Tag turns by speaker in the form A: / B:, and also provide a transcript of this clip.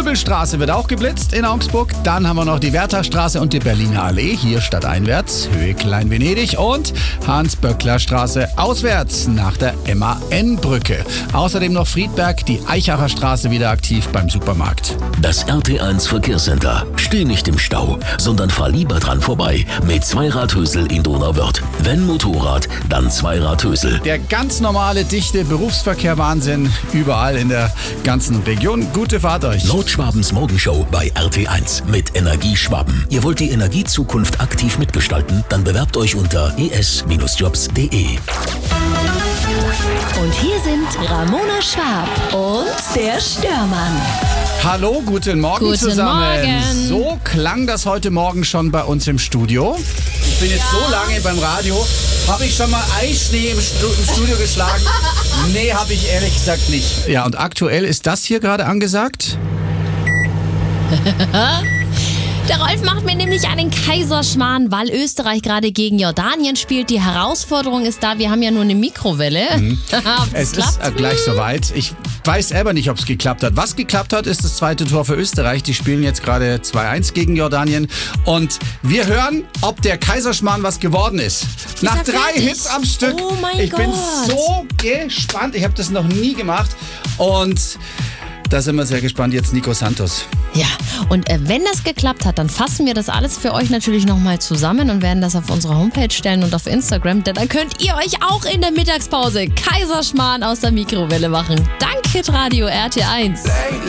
A: Ströbelstraße wird auch geblitzt in Augsburg. Dann haben wir noch die Wertherstraße und die Berliner Allee, hier stadteinwärts, Höhe Klein-Venedig. Und Hans-Böckler-Straße auswärts nach der MAN-Brücke. Außerdem noch Friedberg, die Eichacher Straße wieder aktiv beim Supermarkt.
B: Das RT1 Verkehrscenter. Steh nicht im Stau, sondern fahr lieber dran vorbei mit Zweiradhösel in Donauwörth. Wenn Motorrad, dann Zweiradhösel.
A: Der ganz normale, dichte Berufsverkehr Wahnsinn überall in der ganzen Region. Gute Fahrt euch.
B: Nordschwabens Morgenshow bei RT1 mit Energieschwaben. Ihr wollt die Energiezukunft aktiv mitgestalten? Dann bewerbt euch unter es-jobs.de.
C: Und hier sind Ramona Schwab und der Störmann.
A: Hallo, guten Morgen
C: Guten
A: zusammen.
C: Morgen.
A: So klang das heute Morgen schon bei uns im Studio. Ich bin jetzt so lange beim Radio. Habe ich schon mal Eischnee im Studio geschlagen? Nee, habe ich ehrlich gesagt nicht. Ja, und aktuell ist das hier gerade angesagt?
C: Der Rolf macht mir nämlich einen Kaiserschmarrn, weil Österreich gerade gegen Jordanien spielt. Die Herausforderung ist da, wir haben ja nur eine Mikrowelle.
A: Es ist gleich soweit. Ich weiß selber nicht, ob es geklappt hat. Was geklappt hat, ist das zweite Tor für Österreich. Die spielen jetzt gerade 2-1 gegen Jordanien. Und wir hören, ob der Kaiserschmarrn was geworden ist. Nach 3 Hits am Stück.
C: Oh mein
A: Ich bin
C: Gott.
A: so gespannt. Ich habe das noch nie gemacht. Und da sind wir sehr gespannt. Jetzt Nico Santos.
C: Ja, und wenn das geklappt hat, dann fassen wir das alles für euch natürlich nochmal zusammen und werden das auf unsere Homepage stellen und auf Instagram, denn dann könnt ihr euch auch in der Mittagspause Kaiserschmarrn aus der Mikrowelle machen. Danke, Radio RT1.